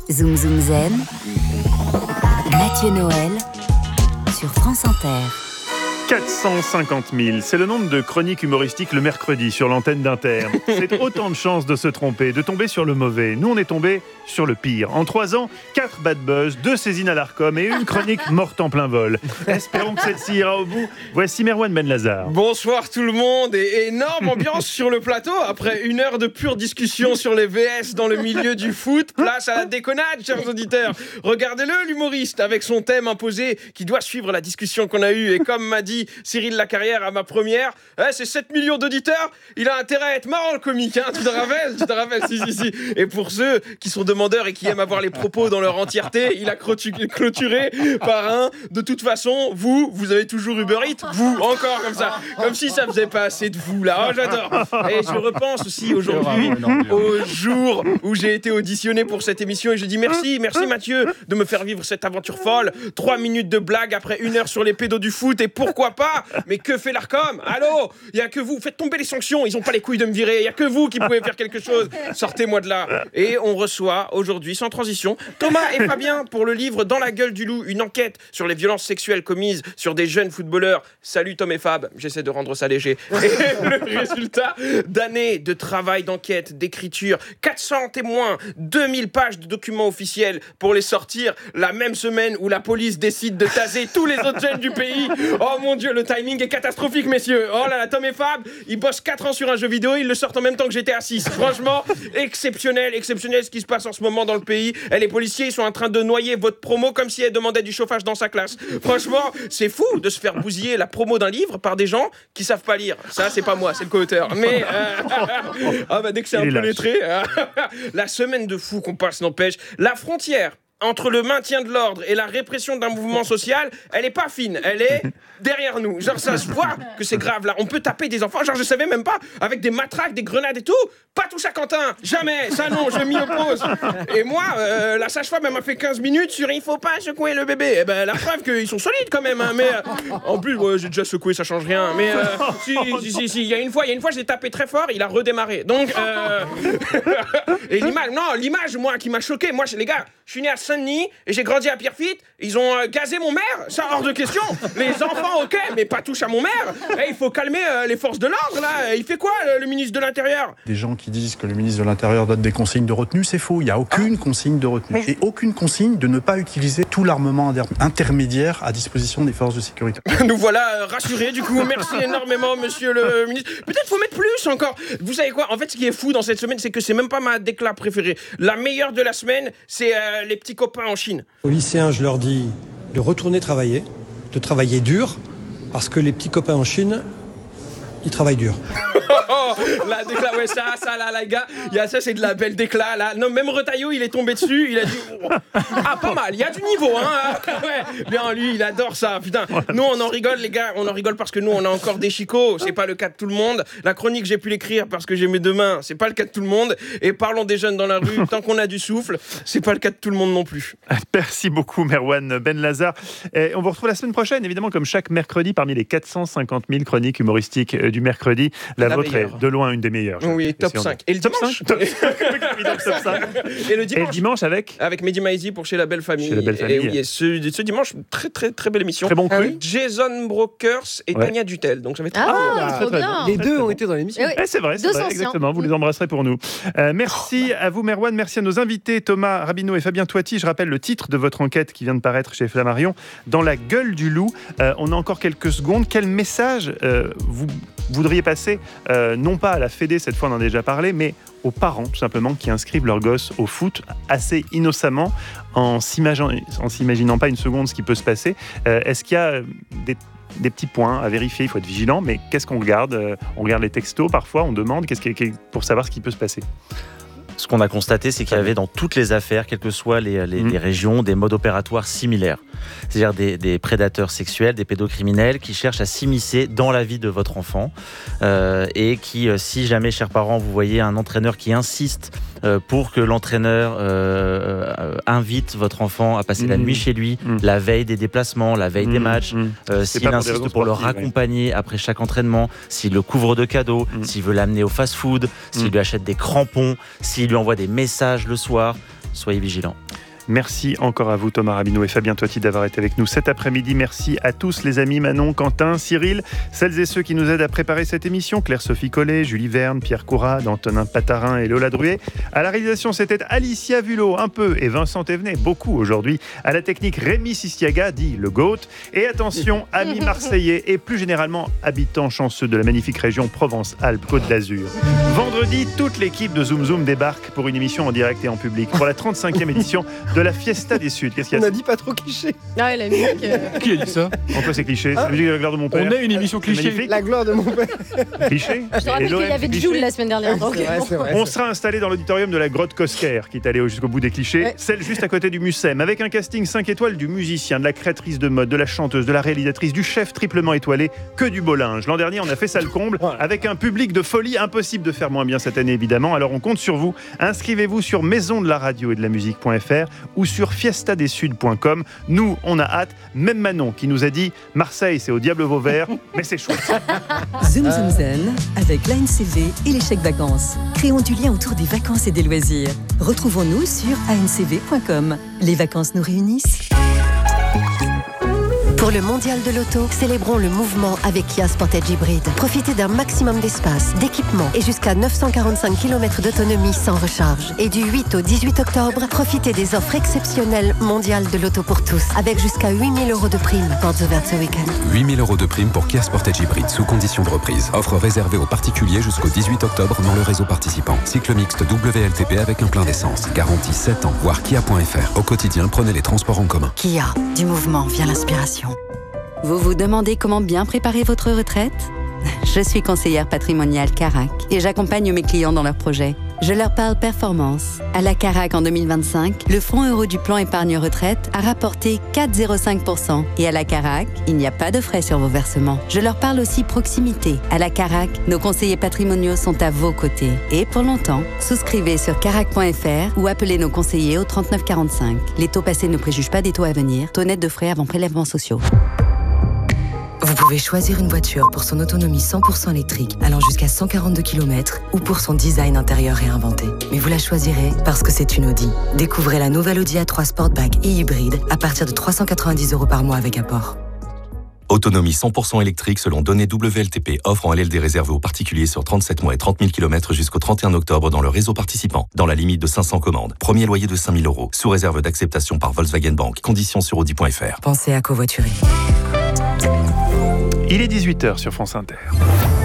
Zoom Zoom Zen, Mathieu Noël sur France Inter. 450 000, c'est le nombre de chroniques humoristiques le mercredi sur l'antenne d'Inter. C'est autant de chances de se tromper, de tomber sur le mauvais. Nous, on est tombé sur le pire. En 3 ans, 4 bad buzz, 2 saisines à l'Arcom et une chronique morte en plein vol. Espérons que celle-ci ira au bout. Voici Merwan Benlazar. Bonsoir tout le monde et énorme ambiance sur le plateau. Après 1 heure de pure discussion sur les VS dans le milieu du foot, place à la déconnade, chers auditeurs. Regardez-le, l'humoriste, avec son thème imposé qui doit suivre la discussion qu'on a eue. Et comme m'a dit Cyril Lacarrière à ma première, c'est 7 millions d'auditeurs, il a intérêt à être marrant le comique, hein. Tu te rappelles, si. Et pour ceux qui sont demandeurs et qui aiment avoir les propos dans leur entièreté, il a clôturé par un: de toute façon, vous avez toujours Uber Eats, vous, encore comme ça, comme si ça faisait pas assez de vous là. Oh, j'adore. Et je repense aussi aujourd'hui au jour où j'ai été auditionné pour cette émission et je dis merci Mathieu de me faire vivre cette aventure folle. 3 minutes de blague après 1 heure sur les pédos du foot et pourquoi pas. Mais que fait l'Arcom? Allô, il y a que vous, faites tomber les sanctions, ils ont pas les couilles de me virer, il y a que vous qui pouvez faire quelque chose. Sortez-moi de là. Et on reçoit aujourd'hui, sans transition, Thomas et Fabien pour le livre Dans la gueule du loup, une enquête sur les violences sexuelles commises sur des jeunes footballeurs. Salut Tom et Fab, j'essaie de rendre ça léger. Et le résultat d'années de travail, d'enquête, d'écriture, 400 témoins, 2000 pages de documents officiels pour les sortir la même semaine où la police décide de taser tous les autres jeunes du pays. Oh mon Dieu, le timing est catastrophique, messieurs. Oh là là, Tom et Fab, ils bossent 4 ans sur un jeu vidéo, ils le sortent en même temps que GTA 6. Franchement, exceptionnel ce qui se passe en ce moment dans le pays. Et les policiers, ils sont en train de noyer votre promo comme si elle demandait du chauffage dans sa classe. Franchement, c'est fou de se faire bousiller la promo d'un livre par des gens qui savent pas lire. Ça, c'est pas moi, c'est le co-auteur. Mais dès que c'est un peu lettré, la semaine de fou qu'on passe n'empêche. La frontière entre le maintien de l'ordre et la répression d'un mouvement social, elle est pas fine, elle est derrière nous. Genre, ça se voit que c'est grave là. On peut taper des enfants, genre je savais même pas, avec des matraques, des grenades et tout. Pas touche à Quentin, jamais, ça non, je m'y oppose. Et moi, la sage-femme, elle m'a fait 15 minutes sur il faut pas secouer le bébé. Eh ben, la preuve qu'ils sont solides quand même, hein. Mais en plus, j'ai déjà secoué, ça change rien. Mais si, il y a une fois, je l'ai tapé très fort, il a redémarré. Donc, et l'image, moi, qui m'a choqué, moi, les gars, je suis né à Saint-Denis et j'ai grandi à Pierrefitte. Ils ont gazé mon maire, ça hors de question. Les enfants, ok, mais pas touche à mon maire. Il faut calmer les forces de l'ordre là. Il fait quoi le ministre de l'Intérieur? Des gens qui disent que le ministre de l'Intérieur donne des consignes de retenue, c'est faux. Il n'y a aucune consigne de retenue et aucune consigne de ne pas utiliser tout l'armement intermédiaire à disposition des forces de sécurité. Nous voilà rassurés du coup. Merci énormément, monsieur le ministre. Peut-être faut mettre plus encore. Vous savez quoi? En fait, ce qui est fou dans cette semaine, c'est que c'est même pas ma déclat préférée. La meilleure de la semaine, c'est les petits copains en Chine. Aux lycéens, je leur dis de retourner travailler, de travailler dur, parce que les petits copains en Chine, ils travaillent dur. La décla, ouais, ça là, les gars, ça c'est de la belle décla là. Non, même Retailleau, il est tombé dessus, il a dit pas mal, il y a du niveau, hein. Ouais, bien lui, il adore ça, putain. Nous on en rigole, les gars, on en rigole parce que nous on a encore des chicots, c'est pas le cas de tout le monde. La chronique, j'ai pu l'écrire parce que j'ai mes 2 mains, c'est pas le cas de tout le monde. Et parlons des jeunes dans la rue, tant qu'on a du souffle, c'est pas le cas de tout le monde non plus. Merci beaucoup, Merwan Benlazar. Et on vous retrouve la semaine prochaine, évidemment, comme chaque mercredi, parmi les 450 000 chroniques humoristiques du mercredi. La vôtre est de loin une des meilleures. Oui, top 5. Et le dimanche Et le dimanche avec Mehdi Maizi pour Chez la Belle Famille. Et oui, et ce dimanche, très très très belle émission. Très bon cru. Jason Brokers et Tania Dutel. Donc ça va être trop bien. Les deux ont été dans l'émission. C'est vrai, exactement. Vous les embrasserez pour nous. Merci à vous, Merwan. Merci à nos invités, Thomas Rabineau et Fabien Toiti. Je rappelle le titre de votre enquête qui vient de paraître chez Flammarion, Dans la gueule du loup. On a encore quelques secondes. Quel message vous voudriez passer, non pas à la Fédé, cette fois on en a déjà parlé, mais aux parents tout simplement qui inscrivent leurs gosses au foot assez innocemment en s'imaginant pas une seconde ce qui peut se passer. Est-ce qu'il y a des petits points à vérifier? Il faut être vigilant, mais qu'est-ce qu'on regarde? On regarde les textos parfois, on demande pour savoir ce qui peut se passer. Ce qu'on a constaté, c'est qu'il y avait dans toutes les affaires, quelles que soient les régions, des modes opératoires similaires. C'est-à-dire des prédateurs sexuels, des pédocriminels qui cherchent à s'immiscer dans la vie de votre enfant et qui, si jamais, chers parents, vous voyez un entraîneur qui insiste pour que l'entraîneur invite votre enfant à passer la nuit chez lui, la veille des déplacements, la veille des matchs, s'il insiste pour le raccompagner après chaque entraînement, s'il le couvre de cadeaux, s'il veut l'amener au fast-food, s'il lui achète des crampons, s'il lui envoie des messages le soir, soyez vigilants. Merci encore à vous Thomas Rabineau et Fabien Toiti d'avoir été avec nous cet après-midi. Merci à tous les amis Manon, Quentin, Cyril, celles et ceux qui nous aident à préparer cette émission, Claire-Sophie Collet, Julie Verne, Pierre Courade, Antonin Patarin et Lola Druet. À la réalisation, c'était Alicia Vulot, un peu, et Vincent Thévenet, beaucoup aujourd'hui. À la technique, Rémi Sistiaga, dit le GOAT. Et attention, amis marseillais et plus généralement habitants chanceux de la magnifique région Provence-Alpes-Côte d'Azur. Vendredi, toute l'équipe de Zoom Zoom débarque pour une émission en direct et en public pour la 35e édition de la Fiesta des Suds. Qu'est-ce qu'il y a? On a dit pas trop cliché. Ah, la musique. Qui a dit ça? En quoi c'est cliché? C'est la musique de la gloire de mon père. On a une émission cliché. La gloire de mon père. Cliché. Je te rappelle qu'il y avait Jules la semaine dernière. Donc. C'est vrai. On sera installé dans l'auditorium de la grotte Cosquer, qui est allé jusqu'au bout des clichés, Ouais. celle juste à côté du Mucem, avec un casting 5 étoiles du musicien, de la créatrice de mode, de la chanteuse, de la réalisatrice, du chef triplement étoilé, que du beau linge. L'an dernier, on a fait ça le comble, avec un public de folie, impossible de faire moins bien cette année évidemment. Alors on compte sur vous. Inscrivez-vous sur maison de la radio et de la musique.fr ou sur fiestadessud.com. Nous, on a hâte. Même Manon qui nous a dit Marseille, c'est au diable Vauvert, mais c'est chouette. Zoom Zoom Zen avec l'ANCV et les chèques vacances. Créons du lien autour des vacances et des loisirs. Retrouvons-nous sur ancv.com. Les vacances nous réunissent. Pour le mondial de l'auto, célébrons le mouvement avec Kia Sportage Hybrid. Profitez d'un maximum d'espace, d'équipement et jusqu'à 945 km d'autonomie sans recharge. Et du 8 au 18 octobre, profitez des offres exceptionnelles mondiales de l'auto pour tous, avec jusqu'à 8 000 € de prime. Portes ouvertes ce week-end. 8 000 € de prime pour Kia Sportage Hybrid sous condition de reprise. Offre réservée aux particuliers jusqu'au 18 octobre dans le réseau participant. Cycle mixte WLTP avec un plein d'essence. Garantie 7 ans. Voir kia.fr. Au quotidien, prenez les transports en commun. Kia, du mouvement vient l'inspiration. Vous vous demandez comment bien préparer votre retraite? Je suis conseillère patrimoniale Carac et j'accompagne mes clients dans leurs projets. Je leur parle performance. À la Carac en 2025, le fonds euro du plan épargne retraite a rapporté 4,05%. Et à la Carac, il n'y a pas de frais sur vos versements. Je leur parle aussi proximité. À la Carac, nos conseillers patrimoniaux sont à vos côtés. Et pour longtemps, souscrivez sur carac.fr ou appelez nos conseillers au 39 45. Les taux passés ne préjugent pas des taux à venir. Taux net de frais avant prélèvements sociaux. Vous pouvez choisir une voiture pour son autonomie 100% électrique, allant jusqu'à 142 km, ou pour son design intérieur réinventé. Mais vous la choisirez parce que c'est une Audi. Découvrez la nouvelle Audi A3 Sportback et hybride à partir de 390 € par mois avec apport. Autonomie 100% électrique selon données WLTP. Offre en LLD réservée aux particuliers sur 37 mois et 30 000 km jusqu'au 31 octobre dans le réseau participant. Dans la limite de 500 commandes. Premier loyer de 5 000 €. Sous réserve d'acceptation par Volkswagen Bank. Conditions sur audi.fr. Pensez à covoiturer. Il est 18h sur France Inter.